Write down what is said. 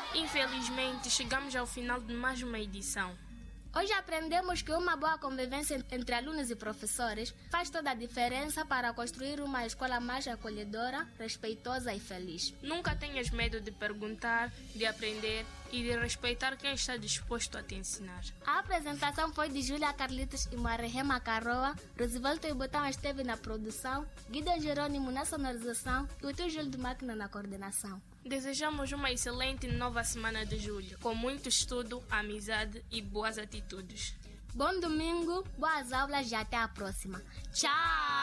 Infelizmente, chegamos ao final de mais uma edição. Hoje aprendemos que uma boa convivência entre alunos e professores faz toda a diferença para construir uma escola mais acolhedora, respeitosa e feliz. Nunca tenhas medo de perguntar, de aprender e de respeitar quem está disposto a te ensinar. A apresentação foi de Júlia Carlitos e Marihema Caroa, Rosivaldo e Botão esteve na produção, Guido Jerônimo na sonorização e o tio Júlio de Máquina na coordenação. Desejamos uma excelente nova semana de julho, com muito estudo, amizade e boas atitudes. Bom domingo, boas aulas e até a próxima. Tchau!